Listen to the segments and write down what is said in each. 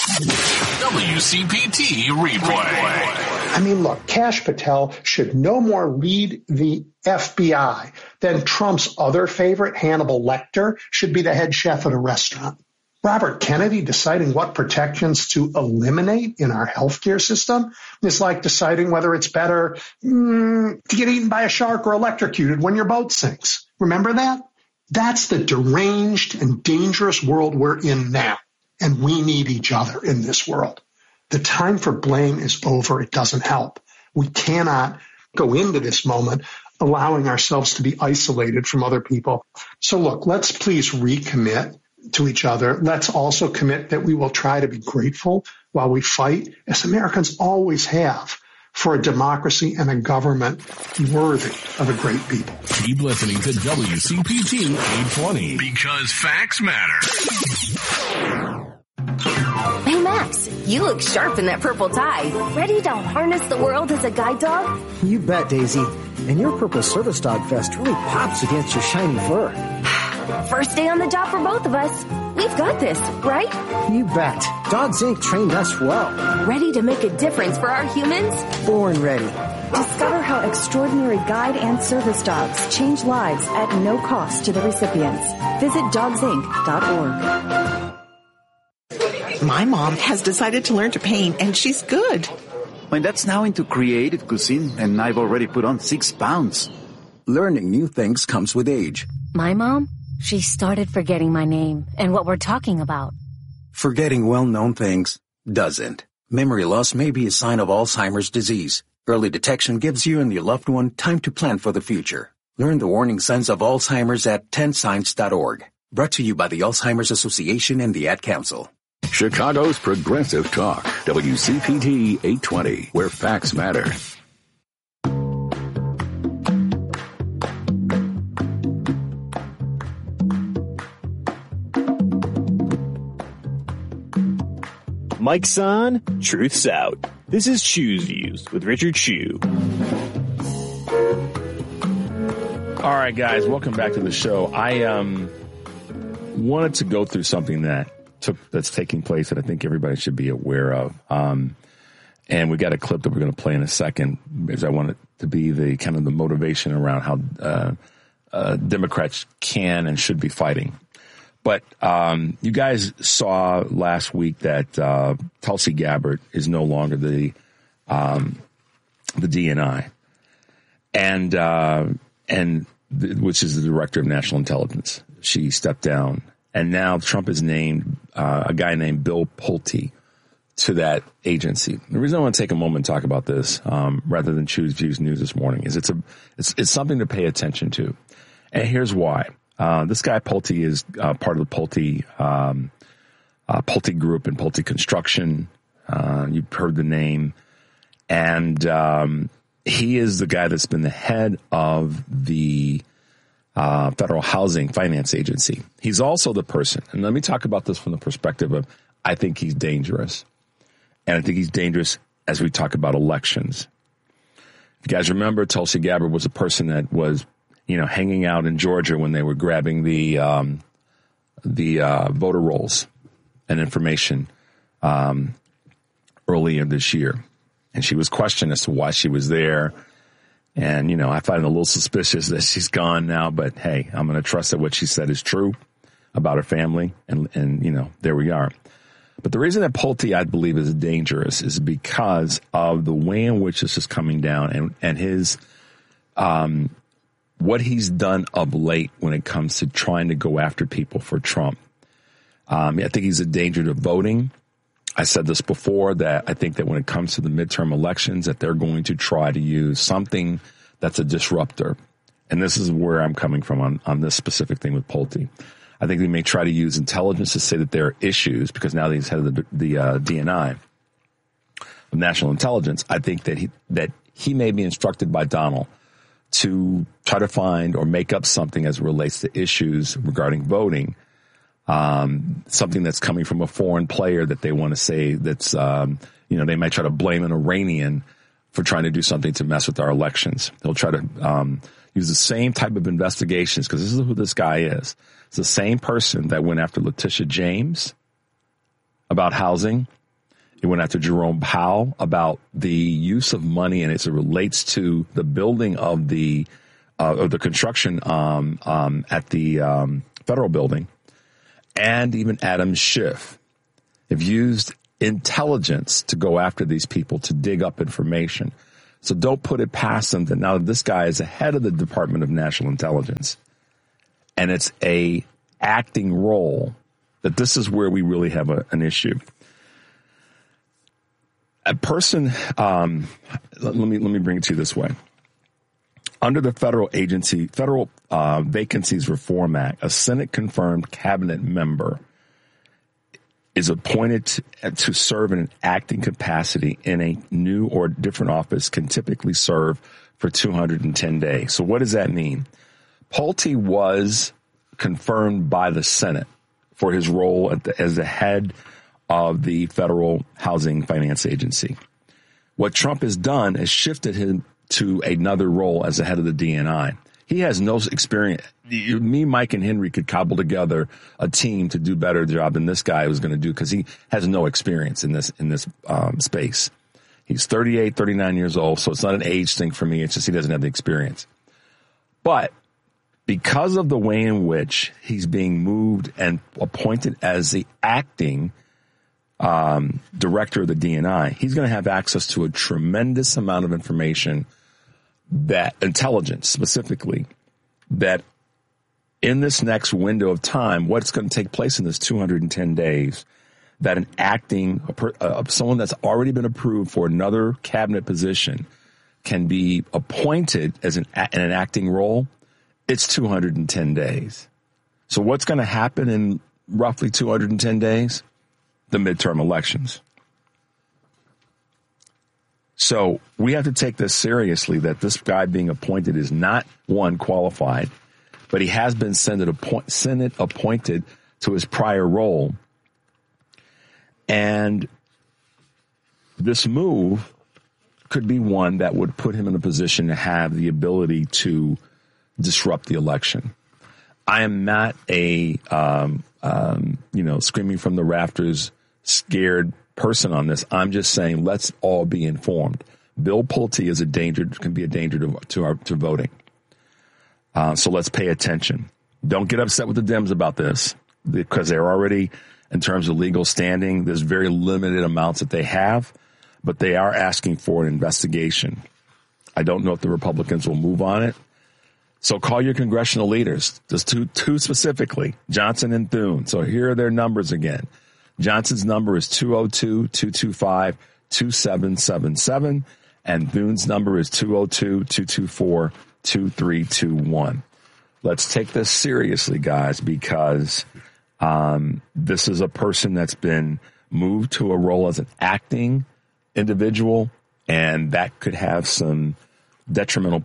WCPT replay. I mean, look, Kash Patel should no more lead the FBI than Trump's other favorite, Hannibal Lecter, should be the head chef at a restaurant. Robert Kennedy deciding what protections to eliminate in our healthcare system is like deciding whether it's better to get eaten by a shark or electrocuted when your boat sinks. Remember that? That's the deranged and dangerous world we're in now, and we need each other in this world. The time for blame is over. It doesn't help. We cannot go into this moment allowing ourselves to be isolated from other people. So look, let's please recommit to each other. Let's also commit that we will try to be grateful while we fight, as Americans always have, for a democracy and a government worthy of a great people. Keep listening to WCPT 820 because facts matter. Hey, Max, you look sharp in that purple tie. Ready to harness the world as a guide dog? You bet, Daisy. And your purple service dog vest really pops against your shiny fur. First day on the job for both of us. We've got this, right? You bet. Dogs Inc. trained us well. Ready to make a difference for our humans? Born ready. Discover how extraordinary guide and service dogs change lives at no cost to the recipients. Visit dogsinc.org. My mom has decided to learn to paint, and she's good. My dad's now into creative cuisine, and I've already put on 6 pounds. Learning new things comes with age. My mom? She started forgetting my name and what we're talking about. Forgetting well-known things doesn't. Memory loss may be a sign of Alzheimer's disease. Early detection gives you and your loved one time to plan for the future. Learn the warning signs of Alzheimer's at 10signs.org. Brought to you by the Alzheimer's Association and the Ad Council. Chicago's Progressive Talk, WCPT 820, where facts matter. Mike's on, truth's out. This is Chew's Views with Richard Chew. All right, guys, welcome back to the show. I wanted to go through something that's taking place that I think everybody should be aware of. And we got a clip that we're going to play in a second, because I want it to be the kind of the motivation around how Democrats can and should be fighting. But you guys saw last week that Tulsi Gabbard is no longer the DNI, and which is the director of national intelligence. She stepped down, and now Trump has named a guy named Bill Pulte to that agency. The reason I want to take a moment and talk about this, rather than Chew's Views News this morning, is it's something to pay attention to, and here's why. This guy Pulte is part of the Pulte Group and Pulte Construction. You've heard the name, and he is the guy that's been the head of the Federal Housing Finance Agency. He's also the person, and let me talk about this from the perspective of I think he's dangerous, and I think he's dangerous as we talk about elections. If you guys remember, Tulsi Gabbard was a person that was hanging out in Georgia when they were grabbing the voter rolls and information earlier this year. And she was questioned as to why she was there. And, I find it a little suspicious that she's gone now. But, hey, I'm going to trust that what she said is true about her family. And there we are. But the reason that Pulte, I believe, is dangerous is because of the way in which this is coming down and his what he's done of late when it comes to trying to go after people for Trump. I think he's a danger to voting. I said this before, that I think that when it comes to the midterm elections, that they're going to try to use something that's a disruptor. And this is where I'm coming from on this specific thing with Pulte. I think they may try to use intelligence to say that there are issues, because now that he's head of the DNI, of National Intelligence. I think that he may be instructed by Donald to try to find or make up something as it relates to issues regarding voting, something that's coming from a foreign player that they want to say that's, they might try to blame an Iranian for trying to do something to mess with our elections. They'll try to use the same type of investigations, because this is who this guy is. It's the same person that went after Letitia James about housing. He went after Jerome Powell about the use of money, and as it relates to the building of the construction at the federal building, and even Adam Schiff have used intelligence to go after these people, to dig up information. So don't put it past them that now this guy is the head of the Department of National Intelligence, and it's a acting role, that this is where we really have an issue. A person, let me bring it to you this way. Under the Federal Vacancies Reform Act, a Senate-confirmed cabinet member is appointed to serve in an acting capacity in a new or different office, can typically serve for 210 days. So what does that mean? Pulte was confirmed by the Senate for his role as the head of the Federal Housing Finance Agency. What Trump has done is shifted him to another role as the head of the DNI. He has no experience. Me, Mike, and Henry could cobble together a team to do better job than this guy was going to do, because he has no experience in this space. He's 38, 39 years old, so it's not an age thing for me. It's just he doesn't have the experience. But because of the way in which he's being moved and appointed as the acting director of the DNI, he's going to have access to a tremendous amount of information, that intelligence specifically, that in this next window of time, what's going to take place in this 210 days, that an acting, someone that's already been approved for another cabinet position can be appointed as in an acting role, it's 210 days. So what's going to happen in roughly 210 days? The midterm elections. So we have to take this seriously, that this guy being appointed is not, one, qualified, but he has been Senate appointed to his prior role. And this move could be one that would put him in a position to have the ability to disrupt the election. I am not a, screaming from the rafters, scared person on this. I'm just saying, let's all be informed. Bill Pulte is can be a danger to voting. So let's pay attention. Don't get upset with the Dems about this, because they're already, in terms of legal standing, there's very limited amounts that they have, but they are asking for an investigation. I don't know if the Republicans will move on it. So call your congressional leaders. There's two specifically, Johnson and Thune. So here are their numbers again. Johnson's number is 202-225-2777, and Thune's number is 202-224-2321. Let's take this seriously, guys, because this is a person that's been moved to a role as an acting individual, and that could have some detrimental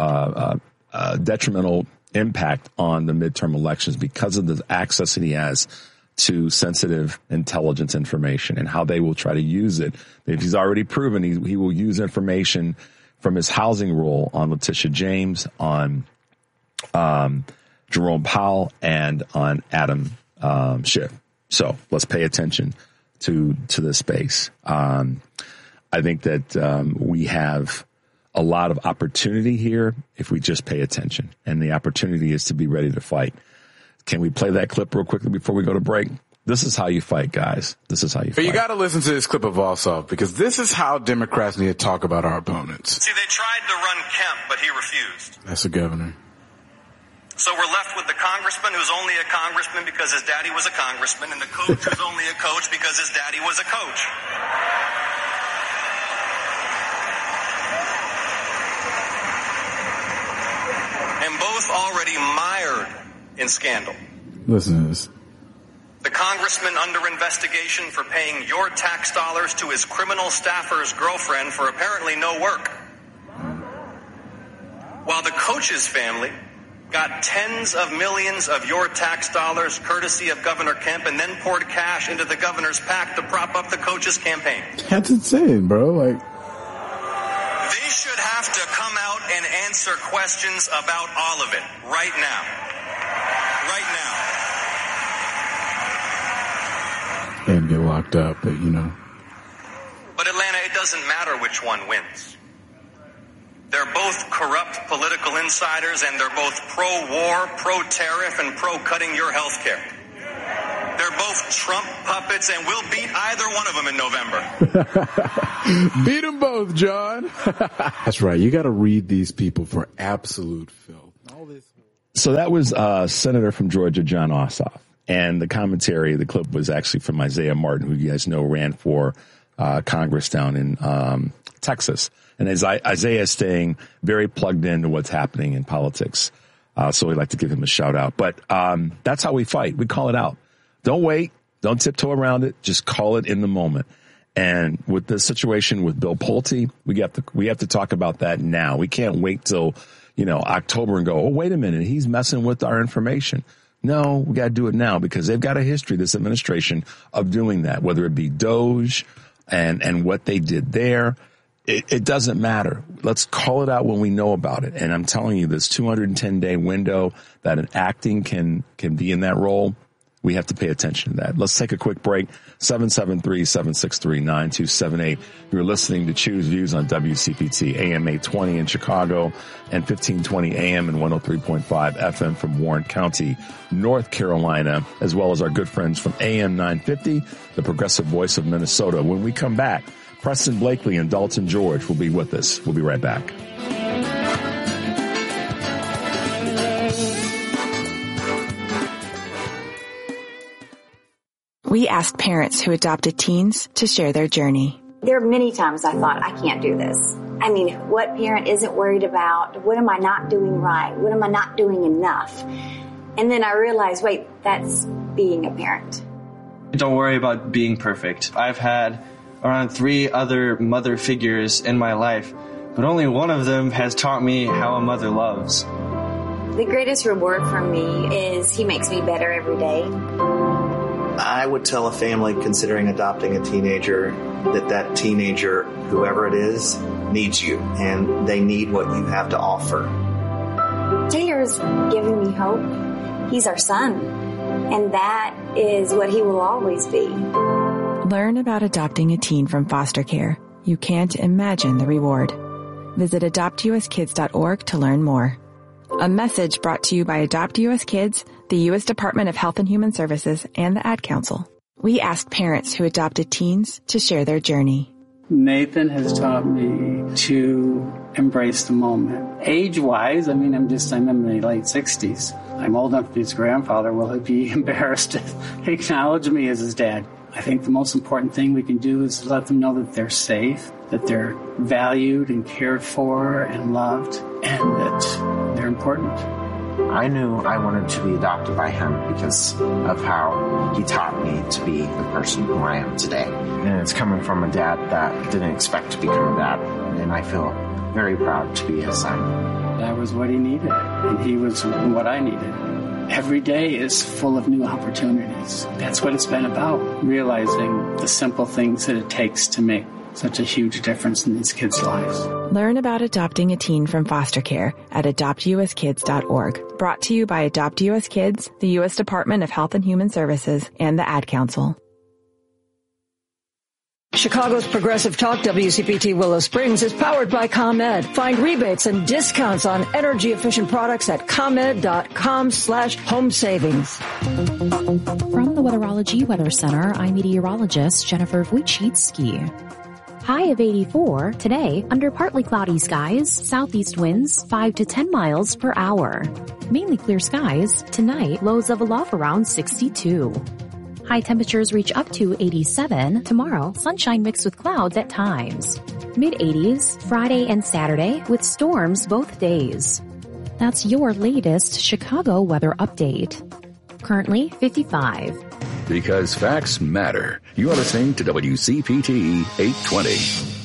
impact on the midterm elections because of the access that he has to sensitive intelligence information and how they will try to use it. If he's already proven he will use information from his housing role on Letitia James, on Jerome Powell, and on Adam Schiff. So let's pay attention to this space. I think that we have a lot of opportunity here if we just pay attention, and the opportunity is to be ready to fight. Can we play that clip real quickly before we go to break? This is how you fight, guys. This is how you fight. But you got to listen to this clip of Ossoff, because this is how Democrats need to talk about our opponents. See, they tried to run Kemp, but he refused. That's the governor. So we're left with the congressman who's only a congressman because his daddy was a congressman, and the coach who's only a coach because his daddy was a coach. And both already mired in scandal. Listen to this. The congressman under investigation for paying your tax dollars to his criminal staffer's girlfriend for apparently no work. While the coach's family got tens of millions of your tax dollars courtesy of Governor Kemp and then poured cash into the governor's PAC to prop up the coach's campaign. That's insane, bro. They should have to come out and answer questions about all of it right now. Right now. And get locked fucked up, but But Atlanta, it doesn't matter which one wins. They're both corrupt political insiders, and they're both pro-war, pro-tariff, and pro-cutting your health care. They're both Trump puppets, and we'll beat either one of them in November. Beat them both, John. That's right. You got to read these people for absolute filth. So that was Senator from Georgia, Jon Ossoff. And the commentary, the clip was actually from Isaiah Martin, who you guys know ran for Congress down in Texas. And as Isaiah is staying very plugged into what's happening in politics. So we'd like to give him a shout out. But that's how we fight. We call it out. Don't wait. Don't tiptoe around it. Just call it in the moment. And with the situation with Bill Pulte, we have to talk about that now. We can't wait till, October and go, oh, wait a minute. He's messing with our information. No, we got to do it now because they've got a history, this administration, of doing that, whether it be DOJ and what they did there. It doesn't matter. Let's call it out when we know about it. And I'm telling you, this 210-day window that an acting can be in that role, we have to pay attention to that. Let's take a quick break. 773-763-9278. You're listening to Choose Views on WCPT, AM 820 in Chicago and 1520 AM and 103.5 FM from Warren County, North Carolina, as well as our good friends from AM 950, the progressive voice of Minnesota. When we come back, Preston Blakely and Dalton George will be with us. We'll be right back. We asked parents who adopted teens to share their journey. There are many times I thought, I can't do this. I mean, what parent isn't worried about? What am I not doing right? What am I not doing enough? And then I realized, wait, that's being a parent. Don't worry about being perfect. I've had around 3 other mother figures in my life, but only one of them has taught me how a mother loves. The greatest reward for me is he makes me better every day. I would tell a family considering adopting a teenager that teenager, whoever it is, needs you, and they need what you have to offer. Taylor's giving me hope. He's our son, and that is what he will always be. Learn about adopting a teen from foster care. You can't imagine the reward. Visit adoptuskids.org to learn more. A message brought to you by Adopt US Kids, the U.S. Department of Health and Human Services, and the Ad Council. We asked parents who adopted teens to share their journey. Nathan has taught me to embrace the moment. Age-wise, I'm in my late 60s. I'm old enough to be his grandfather. Will he be embarrassed to acknowledge me as his dad? I think the most important thing we can do is let them know that they're safe, that they're valued and cared for and loved, and that they're important. I knew I wanted to be adopted by him because of how he taught me to be the person who I am today. And it's coming from a dad that didn't expect to become a dad, and I feel very proud to be his son. That was what he needed, and he was what I needed. Every day is full of new opportunities. That's what it's been about, realizing the simple things that it takes to make such a huge difference in these kids' lives. Learn about adopting a teen from foster care at adoptuskids.org. Brought to you by Adopt US Kids, the U.S. Department of Health and Human Services, and the Ad Council. Chicago's Progressive Talk WCPT Willow Springs is powered by ComEd. Find rebates and discounts on energy-efficient products at ComEd.com/home savings. From the Weatherology Weather Center, I'm meteorologist Jennifer Wojcicki. High of 84. Today, under partly cloudy skies, southeast winds 5 to 10 miles per hour. Mainly clear skies. Tonight, lows level off around 62. High temperatures reach up to 87. Tomorrow, sunshine mixed with clouds at times. Mid-80s, Friday and Saturday, with storms both days. That's your latest Chicago weather update. Currently 55. Because facts matter. You are listening to WCPT 820.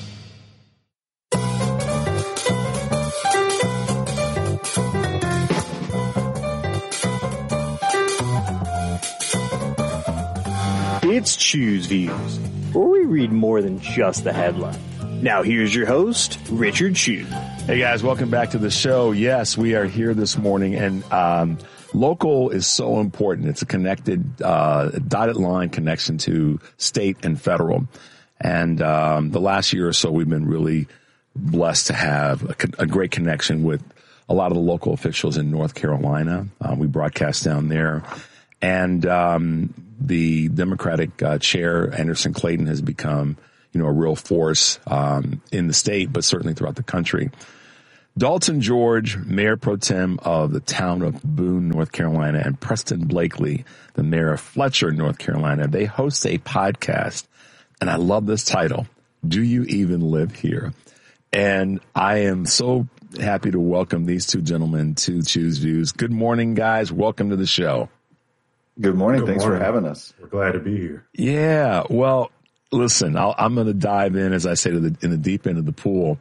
It's Choose Views, where we read more than just the headline. Now here's your host, Richard Chew. Hey guys, welcome back to the show. Yes, we are here this morning, and local is so important. It's a connected, dotted line connection to state and federal. And the last year or so, we've been really blessed to have a great connection with a lot of the local officials in North Carolina. We broadcast down there. And the Democratic chair, Anderson Clayton, has become, a real force in the state, but certainly throughout the country. Dalton George, Mayor Pro Tem of the town of Boone, North Carolina, and Preston Blakely, the Mayor of Fletcher, North Carolina, they host a podcast, and I love this title, Do You Even Live Here? And I am so happy to welcome these two gentlemen to Choose Views. Good morning, guys. Welcome to the show. Good morning. Thanks for having us. We're glad to be here. Yeah. Well, listen, I'm going to dive in, as I say, in the deep end of the pool,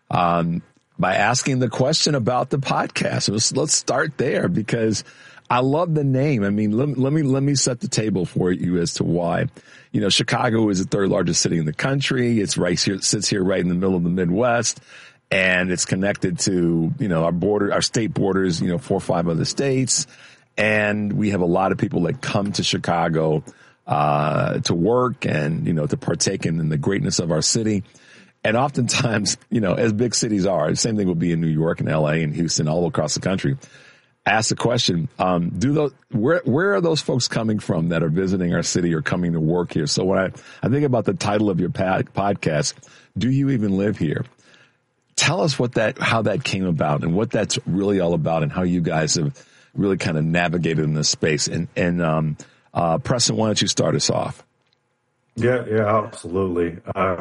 by asking the question about the podcast. Let's start there because I love the name. I mean, let me set the table for you as to why. Chicago is the third largest city in the country. It's sits here right in the middle of the Midwest, and it's connected to, our state borders, 4 or 5 other states. And we have a lot of people that come to Chicago, to work and, to partake in the greatness of our city. And oftentimes, as big cities are, the same thing will be in New York and LA and Houston, all across the country. Ask the question, where are those folks coming from that are visiting our city or coming to work here? So when I think about the title of your podcast, Do You Even Live Here? Tell us how that came about and what that's really all about and how you guys have really kind of navigated in this space. And Preston, why don't you start us off? Yeah, absolutely.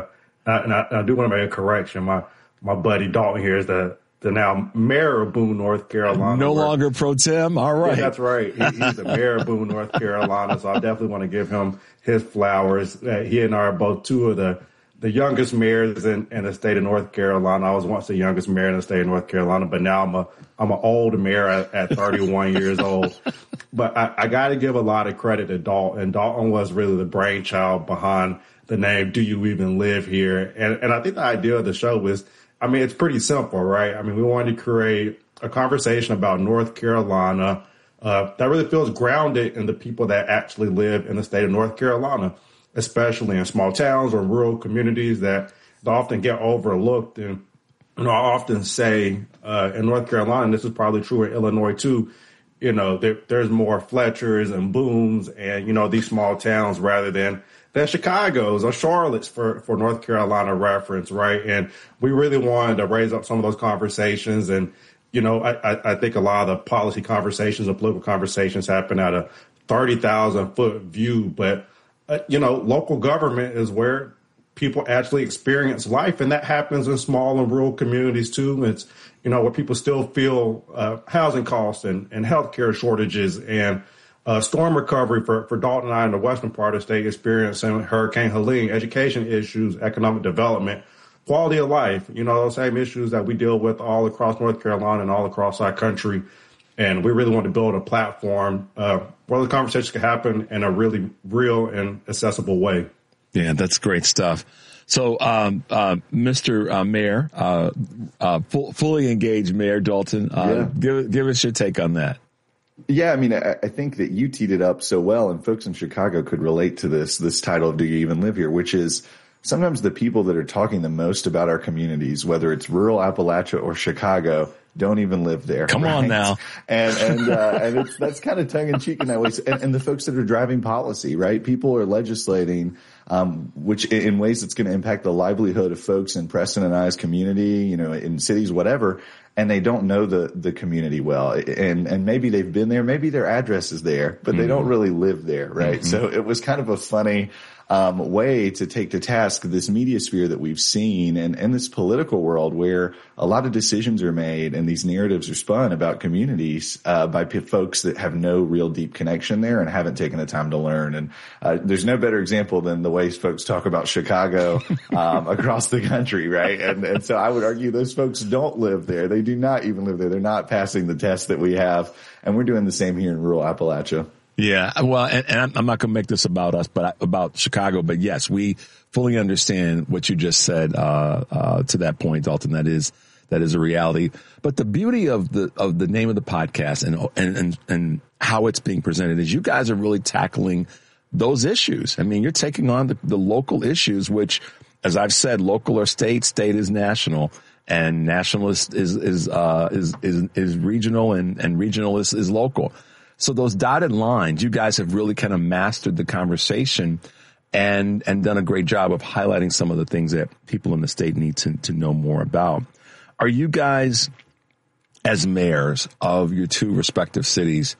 I do want to make a correction. My buddy Dalton here is the now mayor of Boone, North Carolina. No longer pro tem. All right. Yeah, that's right. He's the mayor of Boone, North Carolina. So I definitely want to give him his flowers. He and I are both two of the youngest mayors in the state of North Carolina. I was once the youngest mayor in the state of North Carolina, but now I'm an old mayor at 31 years old. But I got to give a lot of credit to Dalton. Dalton was really the brainchild behind the name Do You Even Live Here? And I think the idea of the show was, it's pretty simple, right? We wanted to create a conversation about North Carolina that really feels grounded in the people that actually live in the state of North Carolina, especially in small towns or rural communities that often get overlooked. And I often say in North Carolina, and this is probably true in Illinois too, there's more Fletchers and Boones and, these small towns rather than Chicago's or Charlotte's for North Carolina reference, right? And we really wanted to raise up some of those conversations. And, I think a lot of the policy conversations or political conversations happen at a 30,000-foot view. But, local government is where people actually experience life. And that happens in small and rural communities, too. It's, where people still feel housing costs and healthcare shortages and storm recovery for Dalton and I in the western part of the state, experiencing Hurricane Helene, education issues, economic development, quality of life, those same issues that we deal with all across North Carolina and all across our country. And we really want to build a platform where the conversations can happen in a really real and accessible way. Yeah, that's great stuff. So, Mr. Mayor, fully engaged Mayor Dalton, give us your take on that. Yeah, I think that you teed it up so well, and folks in Chicago could relate to this title of Do You Even Live Here, which is sometimes the people that are talking the most about our communities, whether it's rural Appalachia or Chicago, don't even live there. Come on now. And that's kind of tongue in cheek in that way. And the folks that are driving policy, right? People are legislating, which in ways that's going to impact the livelihood of folks in Preston and I's community, in cities, whatever. And they don't know the community well. And maybe they've been there, maybe their address is there, but they don't really live there, right? Mm-hmm. So it was kind of a funny way to take to task this media sphere that we've seen and this political world where a lot of decisions are made and these narratives are spun about communities by folks that have no real deep connection there and haven't taken the time to learn. And there's no better example than the way folks talk about Chicago across the country, right? And so I would argue those folks don't live there. They do not even live there. They're not passing the test that we have. And we're doing the same here in rural Appalachia. Yeah, well, and I'm not going to make this about us, but about Chicago. But yes, we fully understand what you just said to that point, Dalton. That is that is a reality. But the beauty of the name of the podcast and how it's being presented is you guys are really tackling those issues. I mean, you're taking on the local issues, which, as I've said, local or state is national, and national is regional, and regional is local. So those dotted lines, you guys have really kind of mastered the conversation and done a great job of highlighting some of the things that people in the state need to know more about. Are you guys, as mayors of your two respective cities,